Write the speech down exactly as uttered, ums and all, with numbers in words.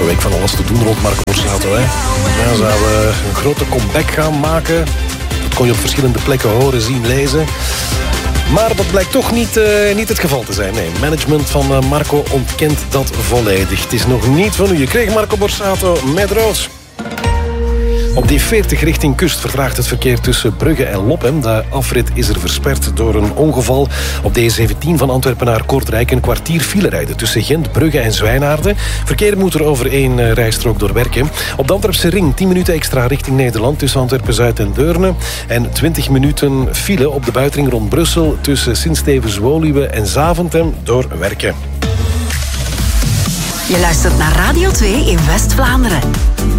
week van alles te doen rond Marco Borsato. Hè? Ja, zou uh, een grote comeback gaan maken. Dat kon je op verschillende plekken horen, zien, lezen. Maar dat blijkt toch niet, uh, niet het geval te zijn. Nee, management van uh, Marco ontkent dat volledig. Het is nog niet van u. Je kreeg Marco Borsato met rood. Op die veertig richting kust vertraagt het verkeer tussen Brugge en Lopem. De afrit is er versperd door een ongeval. Op de E zeventien van Antwerpen naar Kortrijk een kwartier file rijden tussen Gent, Brugge en Zwijnaarden. Verkeer moet er over één rijstrook doorwerken. Op de Antwerpse ring tien minuten extra richting Nederland tussen Antwerpen-Zuid en Deurne. En twintig minuten file op de buitenring rond Brussel tussen Sint-Stevens-Woluwe en Zaventem doorwerken. Je luistert naar Radio twee in West-Vlaanderen.